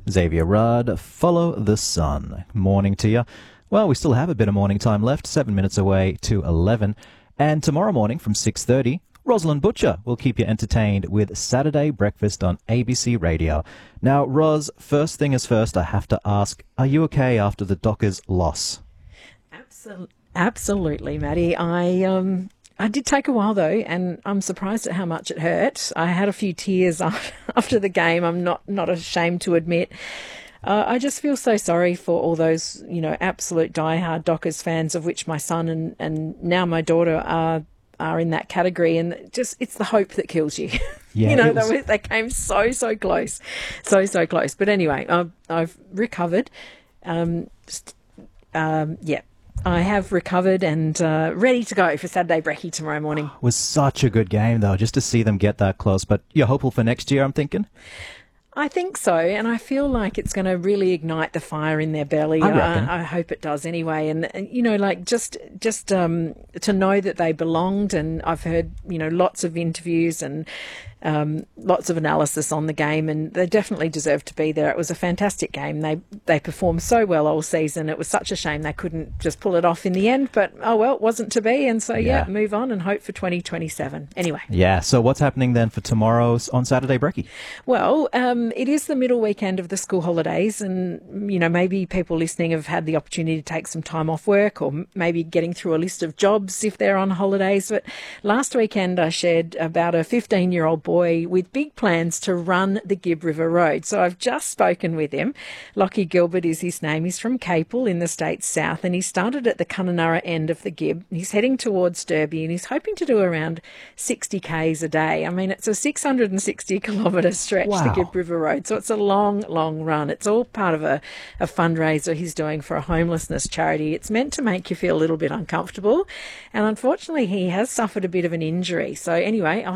Xavier Rudd, Follow the Sun. Morning to you. Well, we still have a bit of morning time left, 7 minutes away to 11. And tomorrow morning from 6:30, Rosalind Butcher will keep you entertained with Saturday Breakfast on ABC Radio. Now, Ros, first thing is first, I have to ask, are you okay after the Dockers' loss? Absolutely, Maddie. I did take a while, though, and I'm surprised at how much it hurt. I had a few tears after the game, I'm not ashamed to admit. I just feel so sorry for all those, absolute diehard Dockers fans, of which my son and now my daughter are in that category, and it's the hope that kills you. Yeah, they came so close, so close. But anyway, I've recovered. I have recovered and ready to go for Saturday Brekkie tomorrow morning. It was such a good game, though, just to see them get that close. But you're hopeful for next year, I'm thinking? I think so, and I feel like it's going to really ignite the fire in their belly. I hope it does anyway. And just to know that they belonged, and I've heard, lots of interviews and lots of analysis on the game, and they definitely deserve to be there. It was a fantastic game. They performed so well all season. It was such a shame they couldn't just pull it off in the end, but it wasn't to be. And so, move on and hope for 2027. Anyway. Yeah, so what's happening then for tomorrow's on Saturday Brekkie? Well, it is the middle weekend of the school holidays, and, maybe people listening have had the opportunity to take some time off work, or maybe getting through a list of jobs if they're on holidays. But last weekend I shared about a 15-year-old boy with big plans to run the Gibb River Road. So I've just spoken with him. Lockie Gilbert is his name. He's from Capel in the States South, and he started at the Kununurra end of the Gibb. He's heading towards Derby, and he's hoping to do around 60 Ks a day. I mean, it's a 660 kilometre stretch, Wow. the Gibb River Road. So it's a long run. It's all part of a fundraiser he's doing for a homelessness charity. It's meant to make you feel a little bit uncomfortable, and unfortunately he has suffered a bit of an injury. So anyway,